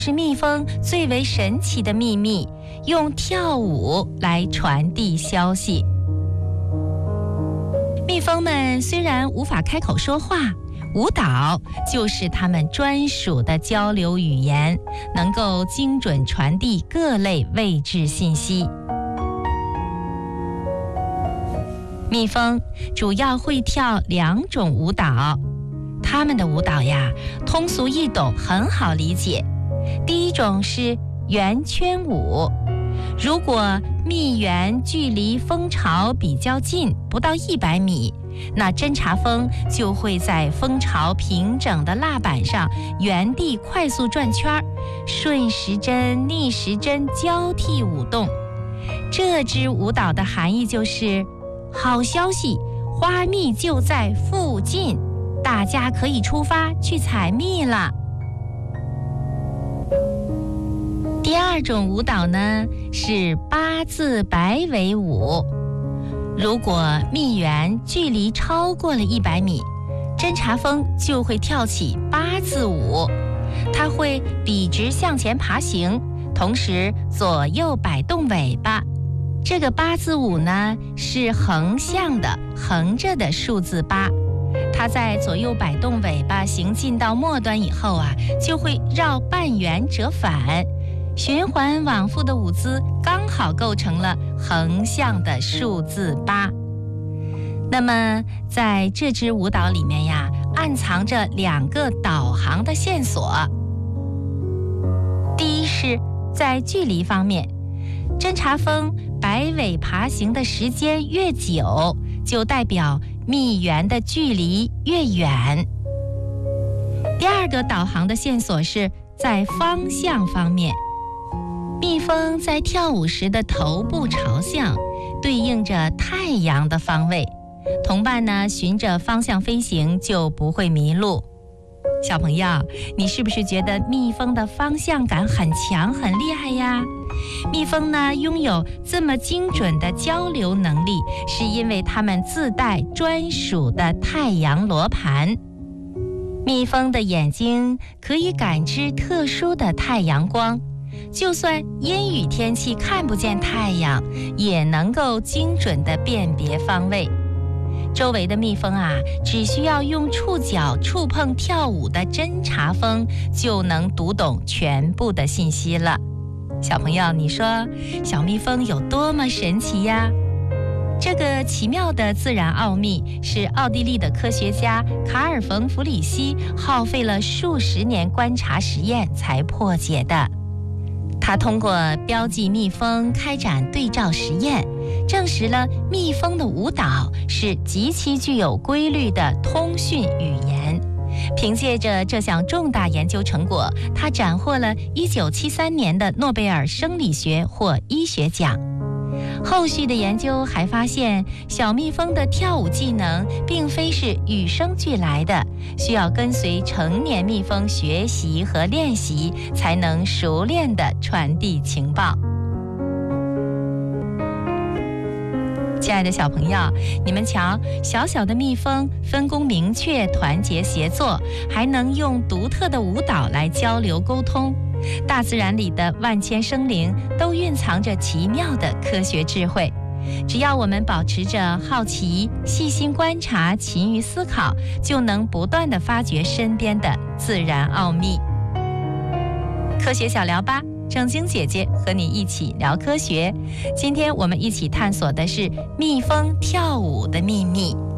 是蜜蜂最为神奇的秘密，用跳舞来传递消息。蜜蜂们虽然无法开口说话，舞蹈就是它们专属的交流语言，能够精准传递各类位置信息。蜜蜂主要会跳2种舞蹈，它们的舞蹈呀，通俗易懂，很好理解。第一种是圆圈舞，如果蜜源距离蜂巢比较近，不到100米，那侦察蜂就会在蜂巢平整的蜡板上原地快速转圈，顺时针、逆时针交替舞动。这支舞蹈的含义就是：好消息，花蜜就在附近，大家可以出发去采蜜了。第2种舞蹈呢，是8字摆尾舞。如果蜜源距离超过了100米，侦察蜂就会跳起8字舞，它会笔直向前爬行，同时左右摆动尾巴。这个8字舞呢，是横向的，横着的数字8。它在左右摆动尾巴行进到末端以后啊，就会绕半圆折返，循环往复的舞姿刚好构成了横向的数字8。那么在这支舞蹈里面呀，暗藏着2个导航的线索。第一是在距离方面，侦察蜂摆尾爬行的时间越久，就代表蜜源的距离越远。第2个导航的线索是在方向方面，蜜蜂在跳舞时的头部朝向对应着太阳的方位，同伴呢循着方向飞行就不会迷路。小朋友，你是不是觉得蜜蜂的方向感很强很厉害呀？蜜蜂呢拥有这么精准的交流能力，是因为它们自带专属的太阳罗盘。蜜蜂的眼睛可以感知特殊的太阳光，就算阴雨天气看不见太阳，也能够精准地辨别方位。周围的蜜蜂啊，只需要用触角触碰跳舞的侦察蜂，就能读懂全部的信息了。小朋友，你说小蜜蜂有多么神奇呀？这个奇妙的自然奥秘是奥地利的科学家卡尔·冯·弗里希耗费了数十年观察实验才破解的。他通过标记蜜蜂开展对照实验，证实了蜜蜂的舞蹈是极其具有规律的通讯语言。凭借着这项重大研究成果，他斩获了1973年的诺贝尔生理学或医学奖。后续的研究还发现，小蜜蜂的跳舞技能并非是与生俱来的，需要跟随成年蜜蜂学习和练习，才能熟练地传递情报。亲爱的小朋友，你们瞧，小小的蜜蜂分工明确，团结协作，还能用独特的舞蹈来交流沟通。大自然里的万千生灵都蕴藏着奇妙的科学智慧，只要我们保持着好奇、细心观察、勤于思考，就能不断地发掘身边的自然奥秘。科学小聊吧，正晶姐姐和你一起聊科学。今天我们一起探索的是蜜蜂跳舞的秘密。